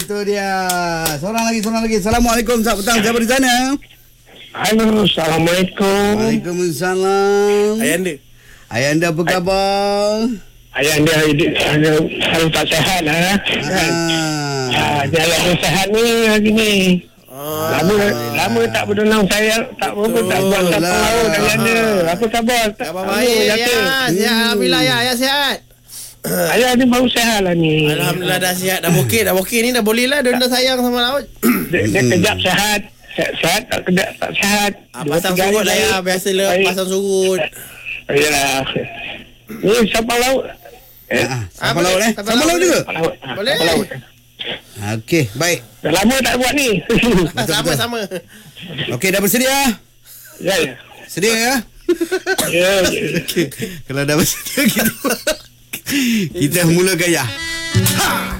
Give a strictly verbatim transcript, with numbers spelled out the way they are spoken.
itu dia. Seorang lagi, seorang lagi. Assalamualaikum. Selamat petang. Siapa di sana? Halo, Assalamualaikum. Waalaikumsalam. Ayanda. Ayanda apa khabar? Ayah dia ada harus tak sihat lah. Ah. Ah, dia ada sihat ni hari ni. Oh, Lama lama tak berdonang saya tak apa tak buat Betul tak lah. tahu dengan dia. Apa khabar? khabar baik ya. Sihat, alhamdulillah ya, ya sihat. Ayah ni baru sihat lah ni. Alhamdulillah dah sihat, dah okey, dah okey ni dah boleh lah, dia dah sayang sama laut. Dia, dia kejap sihat. Sihat, sihat tak kejap tak sihat. Ah, Dua, pasang tiga surut hari lah ya, baik. biasalah Baik. pasang surut. Yalah. Ni siapa laut? Eh, Ah, Ah, Sama boleh. laut eh? Sama Sama laut laut juga? siapa laut? Ah, Boleh. siapa laut? Okey, baik. Dah lama tak buat ni. Sama sama. Okey, dah bersedia? Ya, ya. Sedia ya? Ya, ya. Kalau dah bersedia kita kita mulakan ya. Ha!